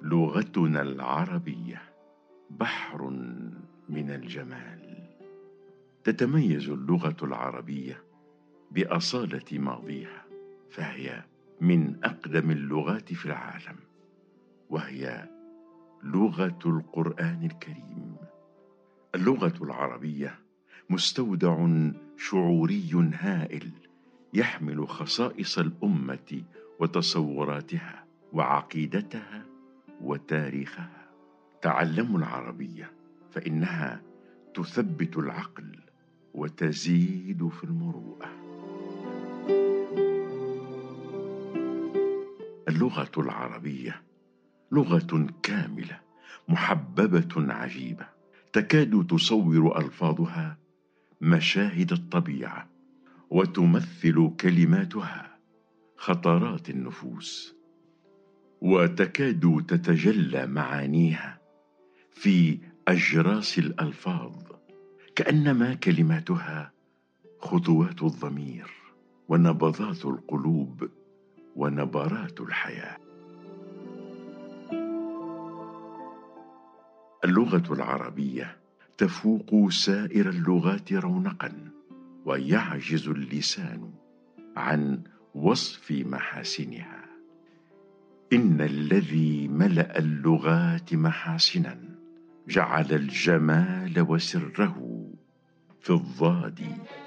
لغتنا العربية بحر من الجمال. تتميز اللغة العربية بأصالة ماضيها، فهي من أقدم اللغات في العالم، وهي لغة القرآن الكريم. اللغة العربية مستودع شعوري هائل يحمل خصائص الأمة وتصوراتها وعقيدتها وتاريخها. تعلموا العربية فإنها تثبت العقل وتزيد في المروءة. اللغة العربية لغة كاملة محببة عجيبة، تكاد تصور ألفاظها مشاهد الطبيعة، وتمثل كلماتها خطرات النفوس، وتكاد تتجلى معانيها في أجراس الألفاظ، كأنما كلماتها خطوات الضمير ونبضات القلوب ونبرات الحياة. اللغة العربية تفوق سائر اللغات رونقا، ويعجز اللسان عن وصف محاسنها. إن الذي ملأ اللغات محاسنا جعل الجمال وسره في الضاد